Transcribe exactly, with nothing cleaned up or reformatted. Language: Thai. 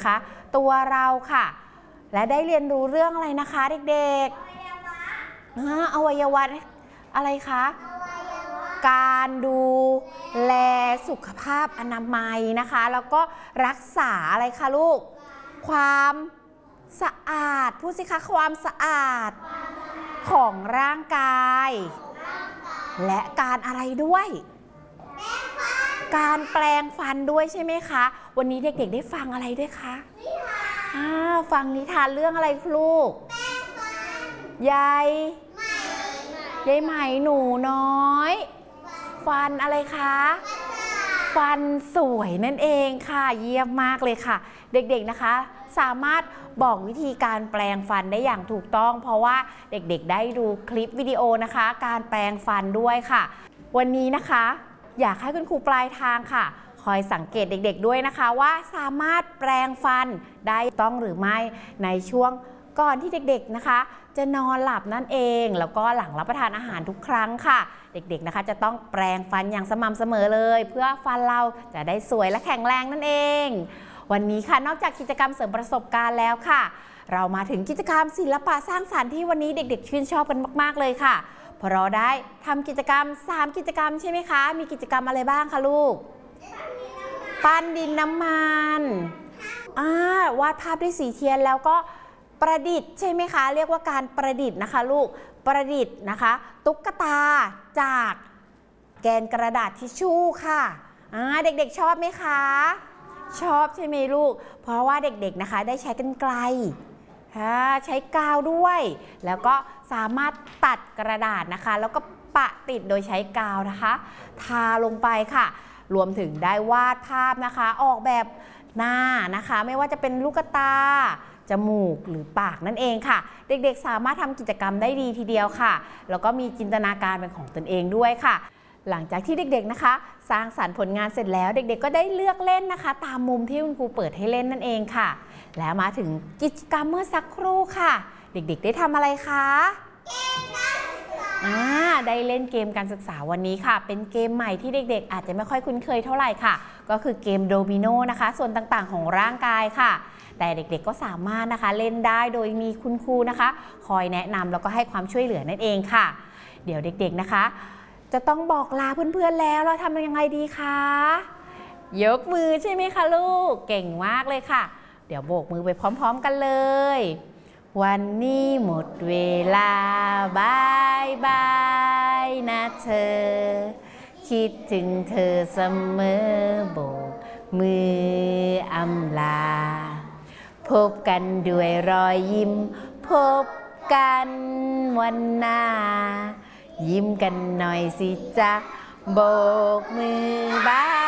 นะคะ ตัวเราค่ะและได้เรียนรู้เรื่องอะไรนะคะเด็กๆอวัยวะอะไรคะการดูแลสุขภาพอนามัยนะคะแล้วก็รักษาอะไรคะลูกความสะอาดพูดสิคะความสะอาดของร่างกายและการอะไรด้วยการแปลงฟันด้วยใช่ไหมคะวันนี้เด็กๆได้ฟังอะไรด้วยคะฟังนิทานเรื่องอะไรลูกยายยายไหมหนูน้อยฟันอะไรคะฟันสวยนั่นเองค่ะเยี่ยมมากเลยค่ะเด็กๆนะคะสามารถบอกวิธีการแปลงฟันได้อย่างถูกต้องเพราะว่าเด็กๆได้ดูคลิปวิดีโอนะคะการแปลงฟันด้วยค่ะวันนี้นะคะอยากให้คุณครูปลายทางค่ะคอยสังเกตเด็กๆด้วยนะคะว่าสามารถแปลงฟันได้ต้องหรือไม่ในช่วงก่อนที่เด็กๆนะคะจะนอนหลับนั่นเองแล้วก็หลังรับประทานอาหารทุกครั้งค่ะเด็กๆนะคะจะต้องแปรงฟันอย่างสม่ำเสมอเลยเพื่อฟันเราจะได้สวยและแข็งแรงนั่นเองวันนี้ค่ะนอกจากกิจกรรมเสริมประสบการณ์แล้วค่ะเรามาถึงกิจกรรมศิลปะสร้างสรรค์ที่วันนี้เด็กๆชื่นชอบกันมากๆเลยค่ะเพราะเราได้ทำกิจกรรมสามกิจกรรมใช่ไหมคะมีกิจกรรมอะไรบ้างคะลูกปั้นดินน้ำมันวาดภาพด้วยสีเทียนแล้วก็ประดิษฐ์ใช่ไหมคะเรียกว่าการประดิษฐ์นะคะลูกประดิษฐ์นะคะตุ๊กตาจากแกนกระดาษทิชชู่ค่ะเด็กๆชอบไหมคะชอบใช่ไหมลูกเพราะว่าเด็กๆนะคะได้ใช้กรรไกรใช้กาวด้วยแล้วก็สามารถตัดกระดาษนะคะแล้วก็ปะติดโดยใช้กาวนะคะทาลงไปค่ะรวมถึงได้วาดภาพนะคะออกแบบหน้านะคะไม่ว่าจะเป็นลูกตาจมูกหรือปากนั่นเองค่ะเด็กๆสามารถทำกิจกรรมได้ดีทีเดียวค่ะแล้วก็มีจินตนาการเป็นของตนเองด้วยค่ะหลังจากที่เด็กๆนะคะสร้างสรรค์ผลงานเสร็จแล้วเด็กๆก็ได้เลือกเล่นนะคะตามมุมที่คุณครูเปิดให้เล่นนั่นเองค่ะแล้วมาถึงกิจกรรมเมื่อสักครู่ค่ะเด็กๆได้ทำอะไรคะเกมการศึกษาอ่าได้เล่นเกมการศึกษาวันนี้ค่ะเป็นเกมใหม่ที่เด็กๆอาจจะไม่ค่อยคุ้นเคยเท่าไหร่ค่ะก็คือเกมโดมิโนนะคะส่วนต่างๆของร่างกายค่ะแต่เด็กๆก็สามารถนะคะเล่นได้โดยมีคุณครูนะคะคอยแนะนำแล้วก็ให้ความช่วยเหลือนั่นเองค่ะเดี๋ยวเด็กๆนะคะจะต้องบอกลาเพื่อนๆแล้วเราทำยังไงดีคะยกมือใช่ไหมคะลูกเก่งมากเลยค่ะเดี๋ยวโบกมือไปพร้อมๆกันเลยวันนี้หมดเวลาบายบายนะเธอคิดถึงเธอเสมอโบกมืออำลาพบกันด้วยรอยยิ้มพบกันวันหน้ายิ้มกันหน่อยสิจ๊ะโบกมือบาย